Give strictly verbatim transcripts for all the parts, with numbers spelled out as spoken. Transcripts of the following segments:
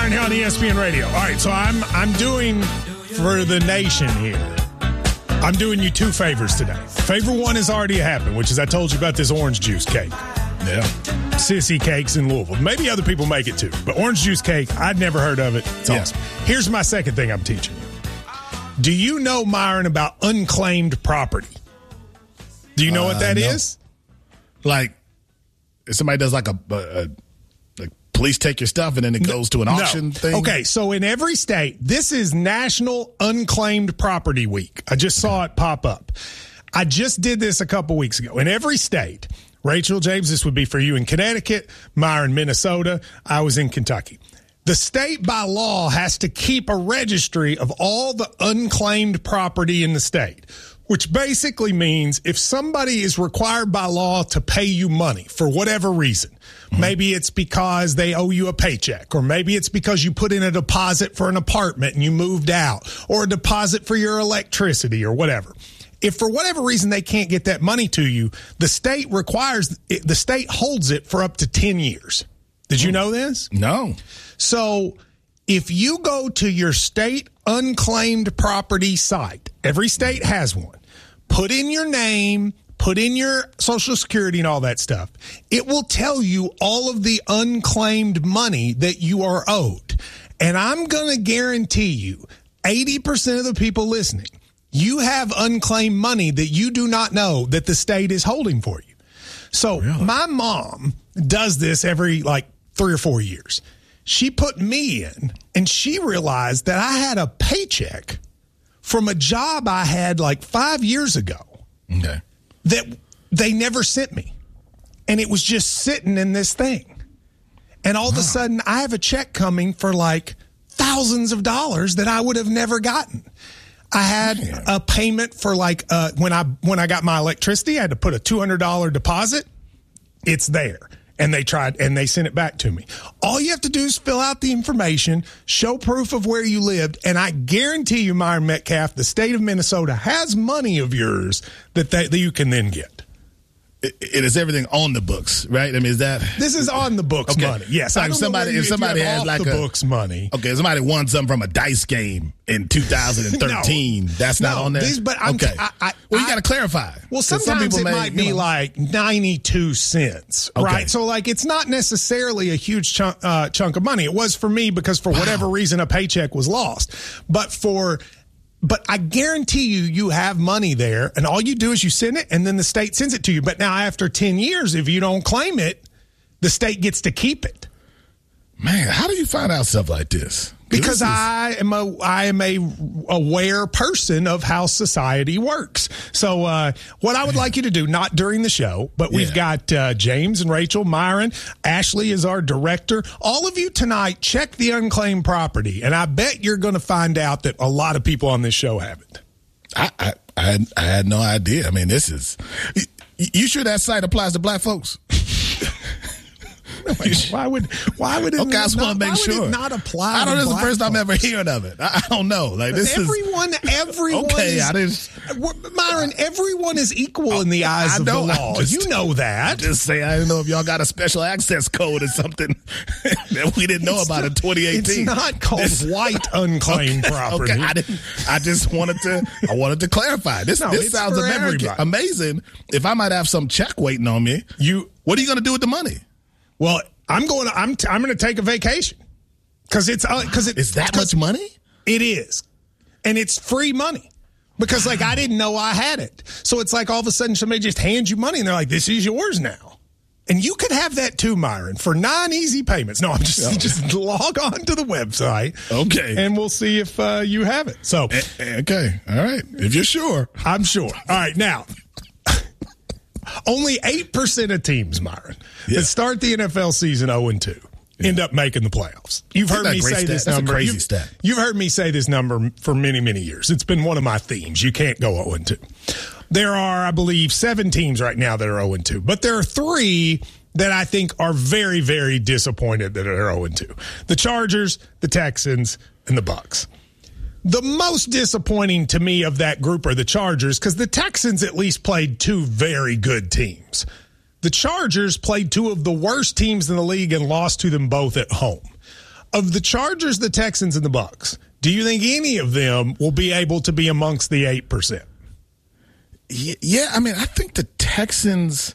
Myron here on E S P N Radio. All right, so I'm I'm doing for the nation here. I'm doing you two favors today. Favor one has already happened, which is I told you about this orange juice cake. Yeah. Sissy Cakes in Louisville. Maybe other people make it too, but orange juice cake, I'd never heard of it. It's Yeah. awesome. Here's my second thing I'm teaching you. Do you know, Myron, about unclaimed property? Do you know Uh, what that no. is? Like, if somebody does like a, a, a like police take your stuff and then it goes to an auction No. thing. Okay, so in every state, this is National Unclaimed Property Week. I just saw it pop up. I just did this a couple weeks ago. In every state, Rachel, James, this would be for you in Connecticut, Myron, Minnesota. I was in Kentucky. The state by law has to keep a registry of all the unclaimed property in the state, which basically means if somebody is required by law to pay you money for whatever reason, mm-hmm. maybe it's because they owe you a paycheck, or maybe it's because you put in a deposit for an apartment and you moved out, or a deposit for your electricity or whatever. If for whatever reason they can't get that money to you, the state requires, the state holds it for up to ten years. Did you know this? No. So if you go to your state unclaimed property site, every state has one, put in your name, put in your social security and all that stuff, it will tell you all of the unclaimed money that you are owed. And I'm going to guarantee you, eighty percent of the people listening, you have unclaimed money that you do not know that the state is holding for you. So Really? My mom does this every like three or four years. She put me in and she realized that I had a paycheck from a job I had like five years ago Okay. that they never sent me. And it was just sitting in this thing. And all wow. of a sudden I have a check coming for like thousands of dollars that I would have never gotten. I had Man. a payment for like uh, when I when I got my electricity, I had to put a two hundred dollars deposit. It's there. And they tried and they sent it back to me. All you have to do is fill out the information, show proof of where you lived, and I guarantee you, Myron Metcalf, the state of Minnesota has money of yours that, they, that you can then get. It, it is everything on the books, right? I mean, is that This is on the books okay. money. Yes. Like I don't somebody, know if you, somebody if you have has off like the a books money. Okay, if somebody won something from a dice game in two thousand thirteen. No. That's not No, on there. these- but I'm- okay. I- I- well, you I- got to clarify. Well, 'Cause some sometimes people it may, might you be know, like ninety-two cents, Okay. right? So, like, it's not necessarily a huge chunk, uh, chunk of money. It was for me because for whatever Wow. reason, a paycheck was lost. But for, but I guarantee you, you have money there, and all you do is you send it, and then the state sends it to you. But now, after ten years, if you don't claim it, the state gets to keep it. Man, how do you find out stuff like this? Because this is, I am a I am a aware person of how society works. So uh, what I would like you to do, not during the show, but we've Yeah. got uh, James and Rachel, Myron, Ashley is our director. All of you tonight, check the unclaimed property, and I bet you're going to find out that a lot of people on this show haven't. I, I, I, had, I had no idea. I mean, this is. You, you sure that site applies to black folks? Why would why would it Okay, I just not, want to make why sure. would it not apply? I don't know. to This is the black first time I'm folks? ever hearing of it. I, I don't know. Like this everyone, is everyone. okay. is, I didn't. Myron, everyone is equal in the eyes I of know, the I law. just- You know that. Just say I didn't know if y'all got a special access code or something that we didn't know It's about not- in twenty eighteen. It's not called This- white unclaimed okay, property. Okay, I didn't. I just wanted to. I wanted to clarify. This No, this it's sounds for American, everybody. amazing. If I might have some check waiting on me, You what are you going to do with the money? well, I'm going. To, I'm. T- I'm going to take a vacation because it's because uh, it, Is that much money? It is, and it's free money because like I didn't know I had it. So it's like all of a sudden somebody just hands you money and they're like, "This is yours now." And you could have that too, Myron, for nine easy payments. No, I'm just just log on to the website, Okay, and we'll see if uh, you have it. So A- okay, all right. If you're sure, I'm sure. All right, now. Only eight percent of teams, Myron, Yeah. that start the N F L season oh and two end up making the playoffs. You've heard Isn't that me a great say stat? this That's a number. crazy you've, stat. You've heard me say this number for many, many years. It's been one of my themes. You can't go oh and two. There are, I believe, seven teams right now that are oh and two, but there are three that I think are very, very disappointed that are oh and two. The Chargers, the Texans, and the Bucs. The most disappointing to me of that group are the Chargers because the Texans at least played two very good teams. The Chargers played two of the worst teams in the league and lost to them both at home. of the Chargers, the Texans, and the Bucks, do you think any of them will be able to be amongst the eight percent? Yeah, I mean, I think the Texans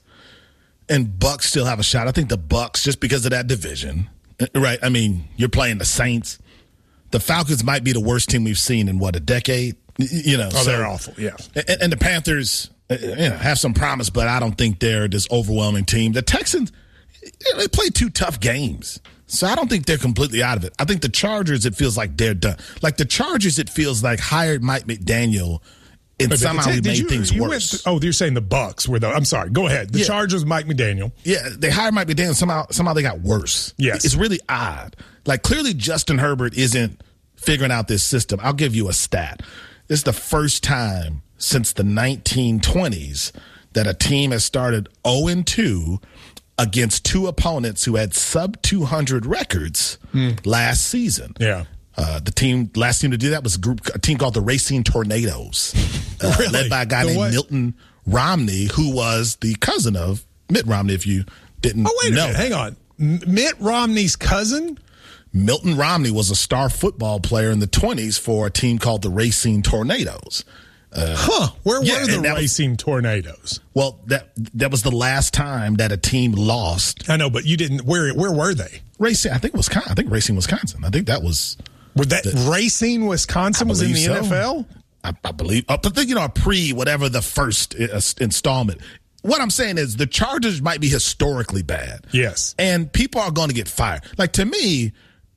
and Bucks still have a shot. I think the Bucks, just because of that division, right? I mean, you're playing the Saints. The Falcons might be the worst team we've seen in, what, a decade? You know, oh, so, they're awful, yeah. And, and the Panthers, you know, have some promise, but I don't think they're this overwhelming team. The Texans, they play two tough games. So I don't think they're completely out of it. I think the Chargers, it feels like they're done. Like the Chargers, it feels like hired Mike McDaniel, and but somehow he made you, things you worse. Went, oh, you're saying the Bucks were the. I'm sorry. Go ahead. The yeah. Chargers, Mike McDaniel. Yeah, they hired Mike McDaniel. Somehow, somehow they got worse. Yes, it's really odd. Like clearly, Justin Herbert isn't figuring out this system. I'll give you a stat. This is the first time since the nineteen twenties that a team has started oh and two against two opponents who had sub two hundred records mm. last season. Yeah. Uh, the team last team to do that was a group, a team called the Racing Tornadoes, uh, really? led by a guy the named what? Milton Romney, who was the cousin of Mitt Romney. If you didn't, oh wait know. a minute, hang on, M- Mitt Romney's cousin. Milton Romney was a star football player in the twenties for a team called the Racing Tornadoes. Uh, huh? Where yeah, were the Racing was, Tornadoes? Well, that that was the last time that a team lost. I know, but you didn't. Where where were they? Racing, I think Wisconsin. I think Racing, Wisconsin. I think that was. Were that the, Racing, Wisconsin was in the so. N F L? I, I believe. I think, you know, pre whatever the first installment. What I'm saying is the Chargers might be historically bad. Yes. And people are going to get fired. Like, to me,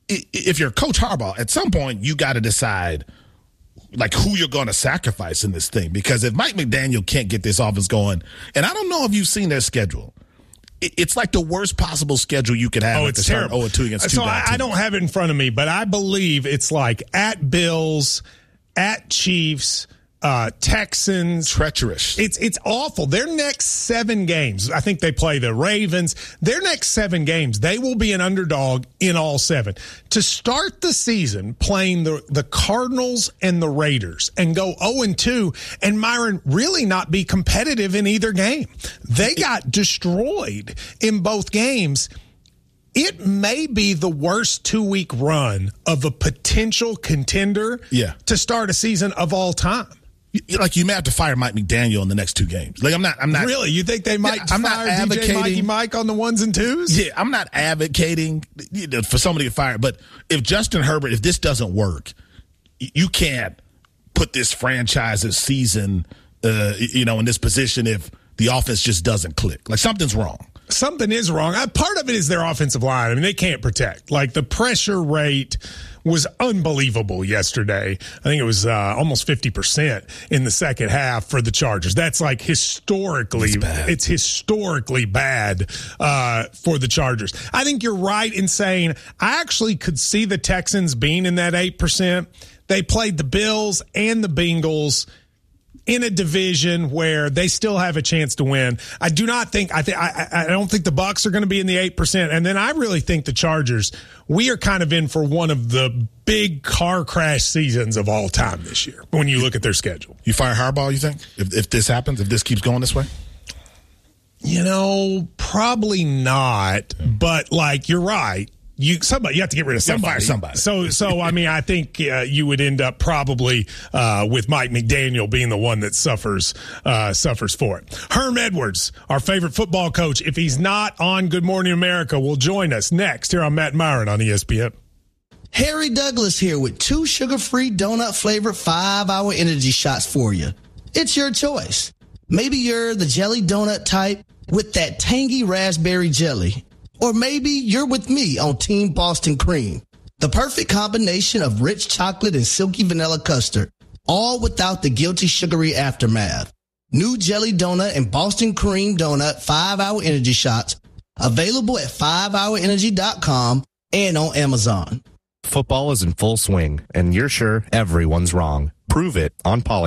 if you're Coach Harbaugh, at some point you got to decide, like, who you're going to sacrifice in this thing. Because if Mike McDaniel can't get this offense going, and I don't know if you've seen their schedule. It's like the worst possible schedule you could have. Oh, at it's the terrible. oh and two against two so bad I, I don't have it in front of me, but I believe it's like at Bills, at Chiefs, uh, Texans. Treacherous. It's it's awful. Their next seven games, I think they play the Ravens. Their next seven games, they will be an underdog in all seven. To start the season playing the, the Cardinals and the Raiders and go oh and two and, Myron, really not be competitive in either game. They got destroyed in both games. It may be the worst two-week run of a potential contender yeah. to start a season of all time. Like, you may have to fire Mike McDaniel in the next two games. Like, I'm not, I'm not really. You think they might yeah, I'm fire not advocating, D J Mikey Mike on the ones and twos? Yeah, I'm not advocating you know, for somebody to get fired. But if Justin Herbert, if this doesn't work, you can't put this franchise's season, uh, you know, in this position if the offense just doesn't click. Like, something's wrong. Something is wrong. Part of it is their offensive line. I mean, they can't protect. Like, the pressure rate was unbelievable yesterday. I think it was uh, almost fifty percent in the second half for the Chargers. That's like historically, it's historically bad uh, for the Chargers. I think you're right in saying I actually could see the Texans being in that eight percent. They played the Bills and the Bengals in a division where they still have a chance to win. I do not think I think I, I don't think the Bucs are going to be in the eight percent, and then I really think the Chargers. We are kind of in for one of the big car crash seasons of all time this year. When you look at their schedule, you fire Harbaugh. You think if if this happens, if this keeps going this way? You know, probably not. But like you're right. You somebody you have to get rid of somebody. Fire somebody. So so I mean I think uh, you would end up probably uh, with Mike McDaniel being the one that suffers uh, suffers for it. Herm Edwards, our favorite football coach, if he's not on Good Morning America, will join us next here on Matt Myron on E S P N. Harry Douglas here with two sugar-free donut flavored five-hour energy shots for you. It's your choice. Maybe you're the jelly donut type with that tangy raspberry jelly. Or maybe you're with me on Team Boston Cream, the perfect combination of rich chocolate and silky vanilla custard, all without the guilty sugary aftermath. New jelly donut and Boston Cream donut five-hour energy shots available at five hour energy dot com and on Amazon. Football is in full swing, and you're sure everyone's wrong. Prove it on Poly.